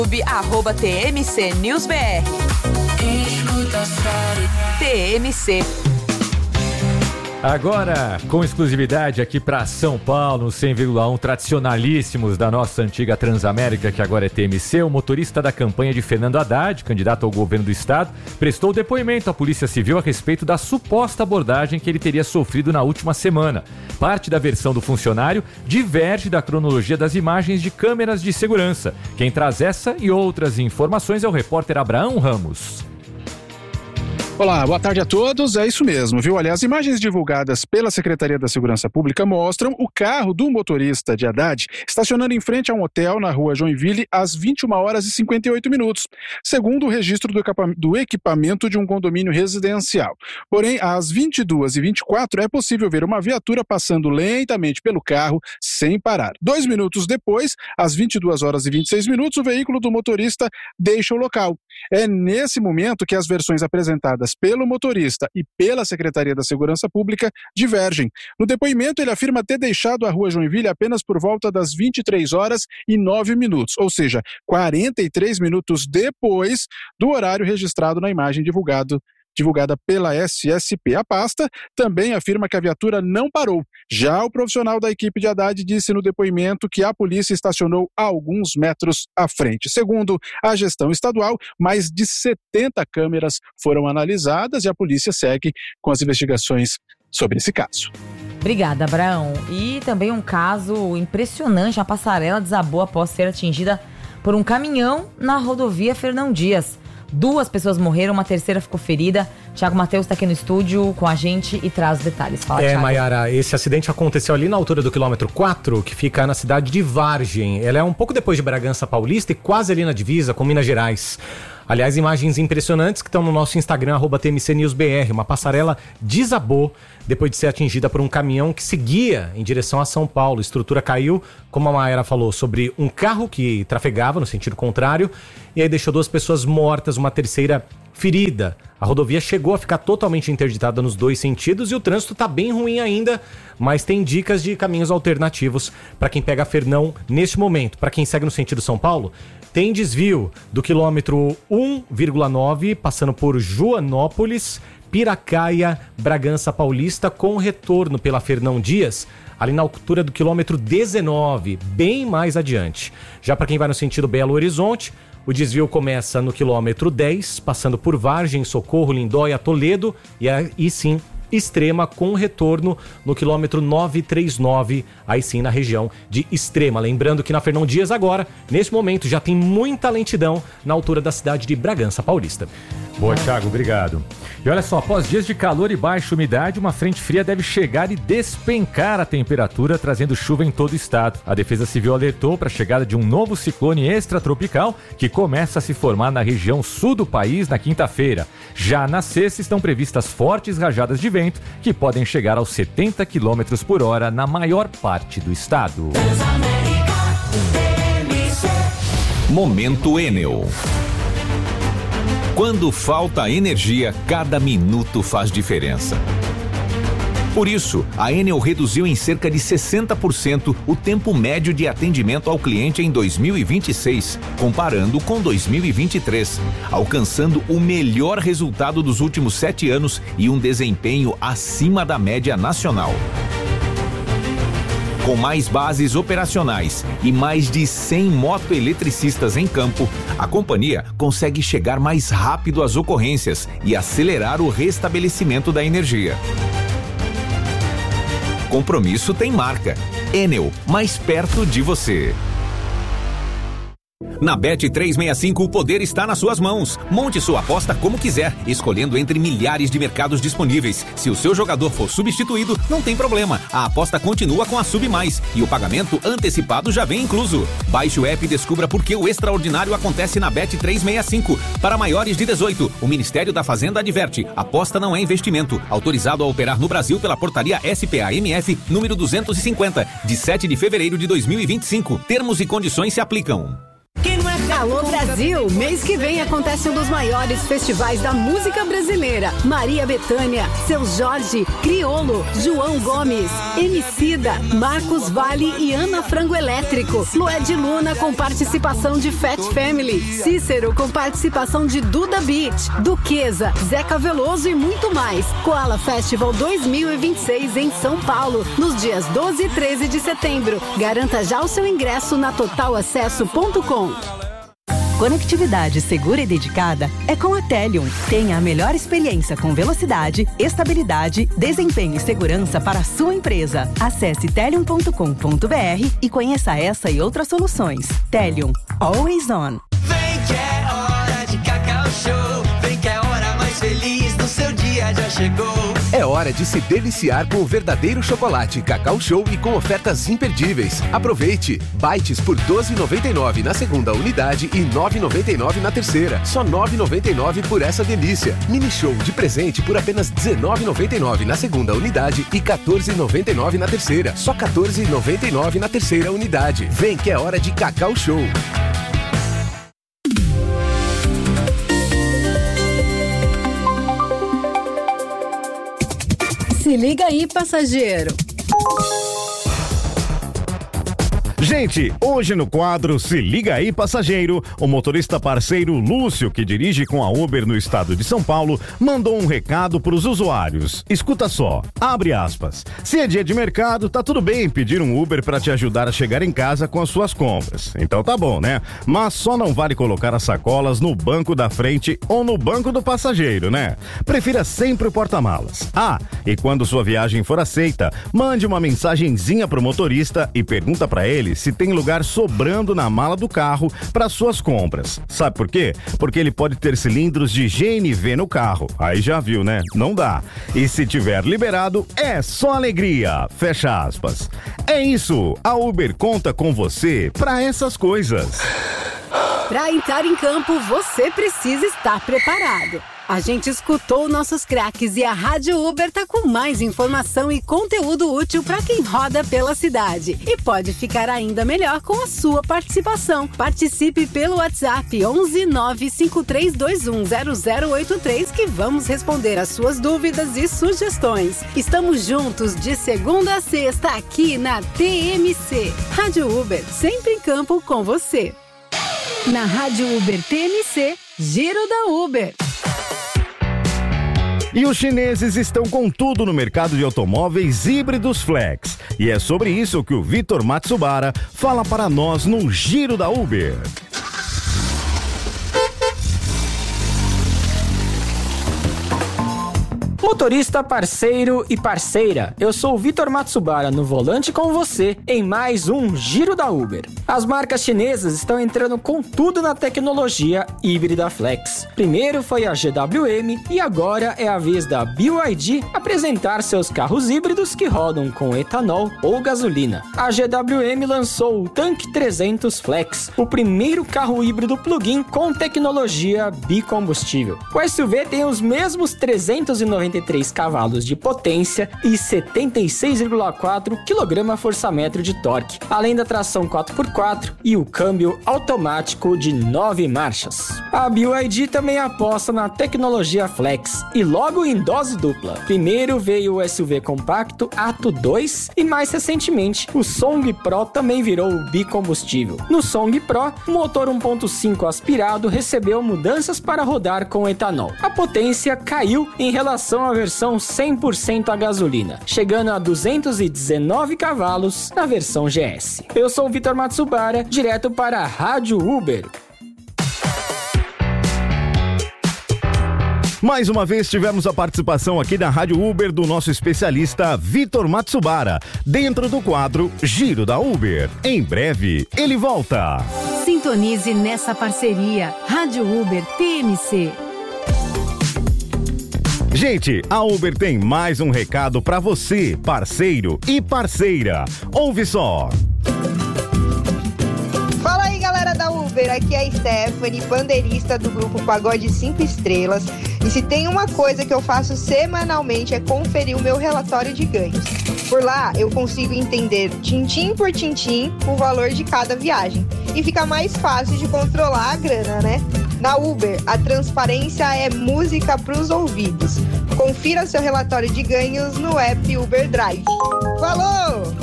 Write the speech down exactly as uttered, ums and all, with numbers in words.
arroba T M C News B R. T M C. Agora, com exclusividade aqui para São Paulo, no cem vírgula um, tradicionalíssimos da nossa antiga Transamérica, que agora é T M C, o motorista da campanha de Fernando Haddad, candidato ao governo do estado, prestou depoimento à Polícia Civil a respeito da suposta abordagem que ele teria sofrido na última semana. Parte da versão do funcionário diverge da cronologia das imagens de câmeras de segurança. Quem traz essa e outras informações é o repórter Abraão Ramos. Olá, boa tarde a todos. É isso mesmo, viu? Olha, as imagens divulgadas pela Secretaria da Segurança Pública mostram o carro do motorista de Haddad estacionando em frente a um hotel na rua Joinville às vinte e uma horas e cinquenta e oito minutos, segundo o registro do equipamento de um condomínio residencial. Porém, às vinte e duas e vinte e quatro é possível ver uma viatura passando lentamente pelo carro sem parar. Dois minutos depois, às vinte e duas horas e vinte e seis minutos, o veículo do motorista deixa o local. É nesse momento que as versões apresentadas pelo motorista e pela Secretaria da Segurança Pública divergem. No depoimento, ele afirma ter deixado a rua Joinville apenas por volta das vinte e três horas e nove minutos, ou seja, quarenta e três minutos depois do horário registrado na imagem divulgado divulgada pela S S P. A pasta também afirma que a viatura não parou. Já o profissional da equipe de Haddad disse no depoimento que a polícia estacionou a alguns metros à frente. Segundo a gestão estadual, mais de setenta câmeras foram analisadas e a polícia segue com as investigações sobre esse caso. Obrigada, Abraão. E também um caso impressionante, a passarela desabou após ser atingida por um caminhão na rodovia Fernão Dias. Duas pessoas morreram, uma terceira ficou ferida. Tiago Matheus está aqui no estúdio com a gente e traz os detalhes. Fala, É, Mayara, esse acidente aconteceu ali na altura do quilômetro quatro, que fica na cidade de Vargem. Ela é um pouco depois de Bragança Paulista e quase ali na divisa com Minas Gerais. Aliás, imagens impressionantes que estão no nosso Instagram, arroba T M C News B R. Uma passarela desabou depois de ser atingida por um caminhão que seguia em direção a São Paulo. A estrutura caiu, como a Mayara falou, sobre um carro que trafegava no sentido contrário e aí deixou duas pessoas mortas, uma terceira ferida. A rodovia chegou a ficar totalmente interditada nos dois sentidos e o trânsito está bem ruim ainda, mas tem dicas de caminhos alternativos para quem pega Fernão neste momento. Para quem segue no sentido São Paulo, tem desvio do quilômetro um vírgula nove, passando por Joanópolis, Piracaia, Bragança Paulista, com retorno pela Fernão Dias, ali na altura do quilômetro dezenove, bem mais adiante. Já para quem vai no sentido Belo Horizonte, o desvio começa no quilômetro dez, passando por Vargem, Socorro, Lindóia, Toledo e aí sim Extrema, com retorno no quilômetro novecentos e trinta e nove, aí sim na região de Extrema. Lembrando que na Fernão Dias agora, nesse momento, já tem muita lentidão na altura da cidade de Bragança Paulista. Boa, Thiago, obrigado. E olha só, após dias de calor e baixa umidade, uma frente fria deve chegar e despencar a temperatura, trazendo chuva em todo o estado. A Defesa Civil alertou para a chegada de um novo ciclone extratropical que começa a se formar na região sul do país na quinta-feira. Já na sexta estão previstas fortes rajadas de vento que podem chegar aos setenta quilômetros por hora na maior parte do estado. Momento Enel. Quando falta energia, cada minuto faz diferença. Por isso, a Enel reduziu em cerca de sessenta por cento o tempo médio de atendimento ao cliente em dois mil e vinte e seis, comparando com dois mil e vinte e três, alcançando o melhor resultado dos últimos sete anos e um desempenho acima da média nacional. Com mais bases operacionais e mais de cem motoeletricistas em campo, a companhia consegue chegar mais rápido às ocorrências e acelerar o restabelecimento da energia. Compromisso tem marca. Enel, mais perto de você. Na Bet trezentos e sessenta e cinco, o poder está nas suas mãos. Monte sua aposta como quiser, escolhendo entre milhares de mercados disponíveis. Se o seu jogador for substituído, não tem problema. A aposta continua com a Sub Mais e o pagamento antecipado já vem incluso. Baixe o app e descubra por que o extraordinário acontece na Bet trezentos e sessenta e cinco. Para maiores de dezoito, o Ministério da Fazenda adverte: aposta não é investimento. Autorizado a operar no Brasil pela portaria S P A M F número duzentos e cinquenta, de sete de fevereiro de dois mil e vinte e cinco. Termos e condições se aplicam. Alô Brasil! Mês que vem acontece um dos maiores festivais da música brasileira. Maria Bethânia, Seu Jorge, Criolo, João Gomes, Emicida, Marcos Vale e Ana Frango Elétrico. Lued Luna com participação de Fat Family. Cícero com participação de Duda Beat, Duquesa, Zeca Veloso e muito mais. Koala Festival dois mil e vinte e seis em São Paulo, nos dias doze e treze de setembro. Garanta já o seu ingresso na total acesso ponto com. Conectividade segura e dedicada é com a Telium. Tenha a melhor experiência com velocidade, estabilidade, desempenho e segurança para a sua empresa. Acesse telium ponto com ponto b r e conheça essa e outras soluções. Telium, always on. Vem que é hora de Cacau Show. Vem que é a hora mais feliz do seu dia já chegou. É hora de se deliciar com o verdadeiro chocolate Cacau Show e com ofertas imperdíveis. Aproveite! Bites por doze reais e noventa e nove centavos na segunda unidade e nove reais e noventa e nove centavos na terceira. Só nove reais e noventa e nove centavos por essa delícia. Mini Show de presente por apenas dezenove reais e noventa e nove centavos na segunda unidade e quatorze reais e noventa e nove centavos na terceira. Só quatorze reais e noventa e nove centavos na terceira unidade. Vem que é hora de Cacau Show. Se liga aí, passageiro. Gente, hoje no quadro Se Liga Aí Passageiro, o motorista parceiro Lúcio, que dirige com a Uber no estado de São Paulo, mandou um recado para os usuários. Escuta só, abre aspas. Se é dia de mercado, tá tudo bem pedir um Uber para te ajudar a chegar em casa com as suas compras. Então tá bom, né? Mas só não vale colocar as sacolas no banco da frente ou no banco do passageiro, né? Prefira sempre o porta-malas. Ah, e quando sua viagem for aceita, mande uma mensagenzinha pro motorista e pergunta para ele se tem lugar sobrando na mala do carro para suas compras. Sabe por quê? Porque ele pode ter cilindros de G N V no carro. Aí já viu, né? Não dá. E se tiver liberado, é só alegria. Fecha aspas. É isso. A Uber conta com você para essas coisas. Para entrar em campo, você precisa estar preparado. A gente escutou nossos craques e a Rádio Uber tá com mais informação e conteúdo útil para quem roda pela cidade. E pode ficar ainda melhor com a sua participação. Participe pelo WhatsApp onze nove cinco três dois um zero zero oito três que vamos responder as suas dúvidas e sugestões. Estamos juntos de segunda a sexta aqui na T M C. Rádio Uber, sempre em campo com você. Na Rádio Uber T M C, Giro da Uber. E os chineses estão com tudo no mercado de automóveis híbridos flex. E é sobre isso que o Vitor Matsubara fala para nós no Giro da Uber. Motorista, parceiro e parceira, eu sou o Vitor Matsubara no volante com você em mais um Giro da Uber. As marcas chinesas estão entrando com tudo na tecnologia híbrida flex. Primeiro foi a G W M e agora é a vez da B Y D apresentar seus carros híbridos que rodam com etanol ou gasolina. A G W M lançou o Tank trezentos Flex, o primeiro carro híbrido plug-in com tecnologia bicombustível. O S U V tem os mesmos trezentos e noventa e três cavalos de potência e setenta e seis vírgula quatro quilograma-força-metro de torque, além da tração quatro por quatro e o câmbio automático de nove marchas. A B Y D também aposta na tecnologia Flex e logo em dose dupla. Primeiro veio o S U V compacto Atto dois e mais recentemente o Song Pro também virou o bicombustível. No Song Pro, o motor um ponto cinco aspirado recebeu mudanças para rodar com etanol. A potência caiu em relação à versão cem por cento a gasolina, chegando a duzentos e dezenove cavalos na versão G S. Eu sou o Vitor Matsubara, direto para a Rádio Uber. Mais uma vez tivemos a participação aqui na Rádio Uber do nosso especialista Vitor Matsubara, dentro do quadro Giro da Uber. Em breve, ele volta. Sintonize nessa parceria. Rádio Uber T M C. Gente, a Uber tem mais um recado para você, parceiro e parceira. Ouve só. Fala aí, galera da Uber, aqui é a Stephanie, pandeirista do grupo Pagode cinco Estrelas. E se tem uma coisa que eu faço semanalmente é conferir o meu relatório de ganhos. Por lá, eu consigo entender tintim por tintim o valor de cada viagem. E fica mais fácil de controlar a grana, né? Na Uber, a transparência é música para os ouvidos. Confira seu relatório de ganhos no app Uber Drive. Falou!